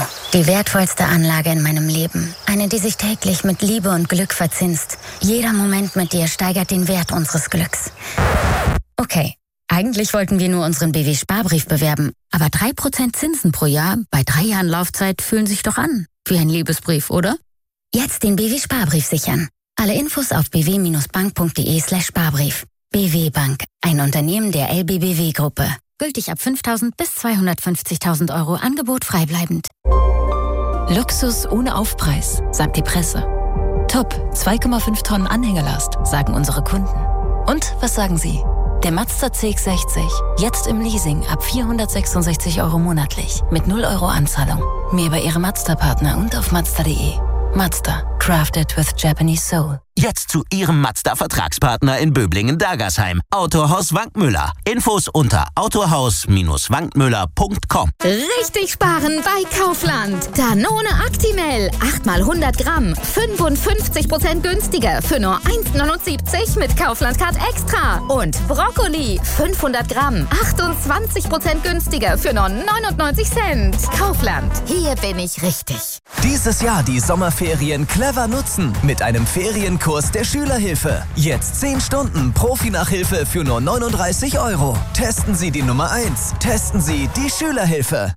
Die wertvollste Anlage in meinem Leben. Eine, die sich täglich mit Liebe und Glück verzinst. Jeder Moment mit dir steigert den Wert unseres Glücks. Okay, eigentlich wollten wir nur unseren BW-Sparbrief bewerben. Aber 3% Zinsen pro Jahr bei 3 Jahren Laufzeit fühlen sich doch an. Wie ein Liebesbrief, oder? Jetzt den BW-Sparbrief sichern. Alle Infos auf bw-bank.de/Sparbrief. BW Bank, ein Unternehmen der LBBW-Gruppe. Gültig ab 5.000 bis 250.000 Euro, Angebot freibleibend. Luxus ohne Aufpreis, sagt die Presse. Top, 2,5 Tonnen Anhängerlast, sagen unsere Kunden. Und was sagen Sie? Der Mazda CX-60, jetzt im Leasing ab 466 Euro monatlich, mit 0 Euro Anzahlung. Mehr bei Ihrem Mazda-Partner und auf Mazda.de. Mazda, crafted with Japanese soul. Jetzt zu Ihrem Mazda-Vertragspartner in Böblingen-Dagersheim. Autohaus Wankmüller. Infos unter autohaus-wankmüller.com. Richtig sparen bei Kaufland. Danone Actimel. 8 mal 100 Gramm. 55% günstiger für nur 1,79 mit Kaufland Card Extra. Und Brokkoli. 500 Gramm. 28% günstiger für nur 99 Cent. Kaufland. Hier bin ich richtig. Dieses Jahr die Sommerferien clever nutzen. Mit einem Ferienkurs der Schülerhilfe. Jetzt 10 Stunden Profi-Nachhilfe für nur 39 Euro. Testen Sie die Nummer 1. Testen Sie die Schülerhilfe.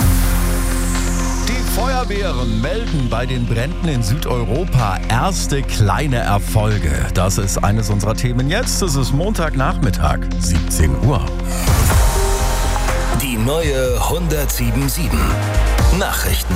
Die Feuerwehren melden bei den Bränden in Südeuropa erste kleine Erfolge. Das ist eines unserer Themen jetzt. Es ist Montagnachmittag, 17 Uhr. Die neue 107.7 Nachrichten.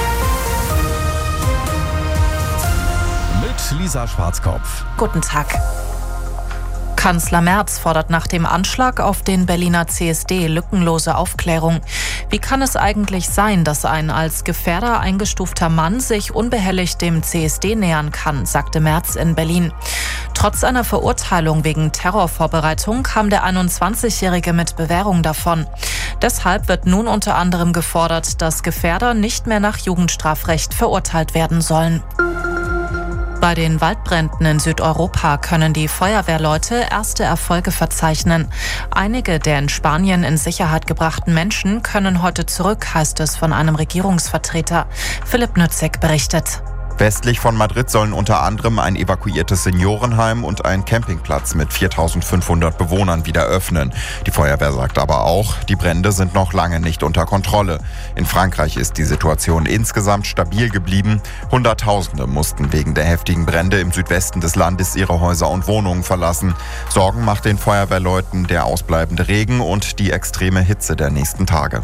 Mit Lisa Schwarzkopf. Guten Tag. Kanzler Merz fordert nach dem Anschlag auf den Berliner CSD lückenlose Aufklärung. Wie kann es eigentlich sein, dass ein als Gefährder eingestufter Mann sich unbehelligt dem CSD nähern kann, sagte Merz in Berlin. Trotz einer Verurteilung wegen Terrorvorbereitung kam der 21-Jährige mit Bewährung davon. Deshalb wird nun unter anderem gefordert, dass Gefährder nicht mehr nach Jugendstrafrecht verurteilt werden sollen. Bei den Waldbränden in Südeuropa können die Feuerwehrleute erste Erfolge verzeichnen. Einige der in Spanien in Sicherheit gebrachten Menschen können heute zurück, heißt es von einem Regierungsvertreter. Philipp Nützig berichtet. Westlich von Madrid sollen unter anderem ein evakuiertes Seniorenheim und ein Campingplatz mit 4.500 Bewohnern wieder öffnen. Die Feuerwehr sagt aber auch, die Brände sind noch lange nicht unter Kontrolle. In Frankreich ist die Situation insgesamt stabil geblieben. Hunderttausende mussten wegen der heftigen Brände im Südwesten des Landes ihre Häuser und Wohnungen verlassen. Sorgen macht den Feuerwehrleuten der ausbleibende Regen und die extreme Hitze der nächsten Tage.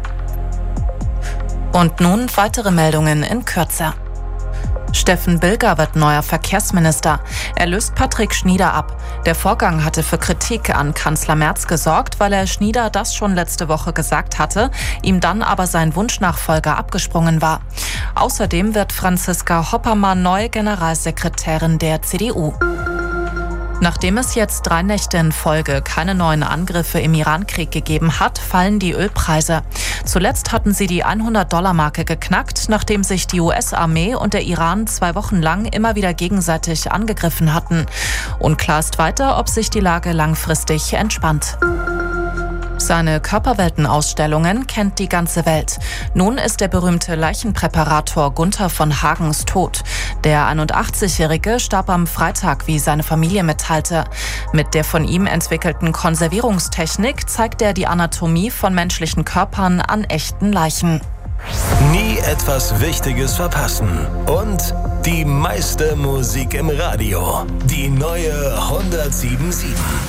Und nun weitere Meldungen in Kürze. Steffen Bilger wird neuer Verkehrsminister. Er löst Patrick Schnieder ab. Der Vorgang hatte für Kritik an Kanzler Merz gesorgt, weil er Schnieder das schon letzte Woche gesagt hatte, ihm dann aber sein Wunschnachfolger abgesprungen war. Außerdem wird Franziska Hoppermann neue Generalsekretärin der CDU. Nachdem es jetzt 3 Nächte in Folge keine neuen Angriffe im Iran-Krieg gegeben hat, fallen die Ölpreise. Zuletzt hatten sie die $100-Marke geknackt, nachdem sich die US-Armee und der Iran 2 Wochen lang immer wieder gegenseitig angegriffen hatten. Unklar ist weiter, ob sich die Lage langfristig entspannt. Seine Körperweltenausstellungen kennt die ganze Welt. Nun ist der berühmte Leichenpräparator Gunther von Hagens tot. Der 81-Jährige starb am Freitag, wie seine Familie mitteilte. Mit der von ihm entwickelten Konservierungstechnik zeigt er die Anatomie von menschlichen Körpern an echten Leichen. Nie etwas Wichtiges verpassen. Und die meiste Musik im Radio. Die neue 107.7.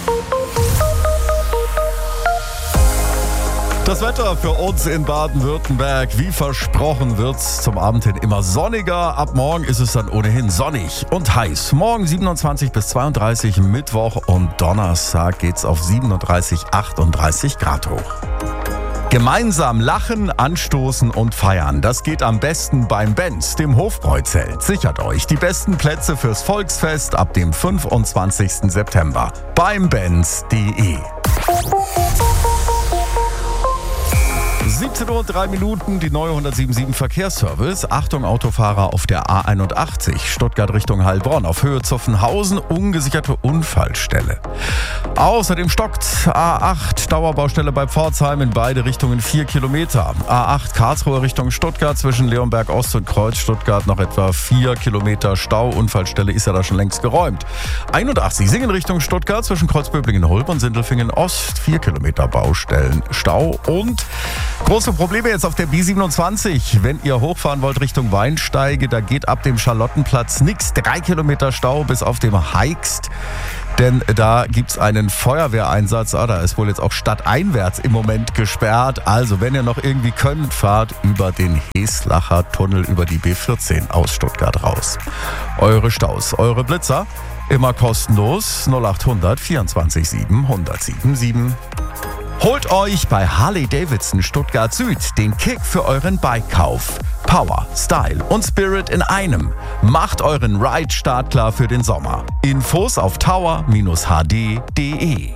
Das Wetter für uns in Baden-Württemberg, wie versprochen, wird's zum Abend hin immer sonniger. Ab morgen ist es dann ohnehin sonnig und heiß. Morgen 27 bis 32, Mittwoch und Donnerstag geht's auf 37, 38 Grad hoch. Gemeinsam lachen, anstoßen und feiern. Das geht am besten beim Benz, dem Hofbräuzelt. Sichert euch die besten Plätze fürs Volksfest ab dem 25. September beim Benz.de. 17:03 Uhr, die neue 177 Verkehrsservice. Achtung, Autofahrer auf der A81, Stuttgart Richtung Heilbronn, auf Höhe Zuffenhausen, ungesicherte Unfallstelle. Außerdem stockt A8, Dauerbaustelle bei Pforzheim, in beide Richtungen 4 Kilometer. A8 Karlsruhe Richtung Stuttgart, zwischen Leonberg Ost und Kreuz Stuttgart noch etwa 4 Kilometer Stau. Unfallstelle ist ja da schon längst geräumt. 81 Singen Richtung Stuttgart, zwischen Kreuzböblingen-Hulb und Sindelfingen Ost, 4 Kilometer Baustellen, Stau. Und große Probleme jetzt auf der B27. Wenn ihr hochfahren wollt Richtung Weinsteige, da geht ab dem Charlottenplatz nichts. 3 Kilometer Stau bis auf dem Heikst. Denn da gibt's einen Feuerwehreinsatz. Da ist wohl jetzt auch stadteinwärts im Moment gesperrt. Also wenn ihr noch irgendwie könnt, fahrt über den Heslacher Tunnel über die B14 aus Stuttgart raus. Eure Staus, eure Blitzer, immer kostenlos 0800 24 7 1077. Holt euch bei Harley-Davidson Stuttgart Süd den Kick für euren Bikekauf. Power, Style und Spirit in einem. Macht euren Ride startklar für den Sommer. Infos auf tower-hd.de.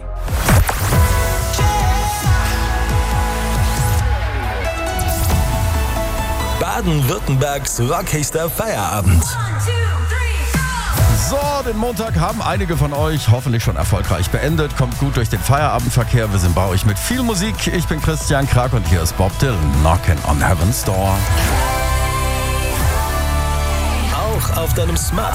Baden-Württembergs rockigster Feierabend. So, den Montag haben einige von euch hoffentlich schon erfolgreich beendet. Kommt gut durch den Feierabendverkehr. Wir sind bei euch mit viel Musik. Ich bin Christian Krag und hier ist Bob Dylan, Knockin' on Heaven's Door. Auch auf deinem Smartphone.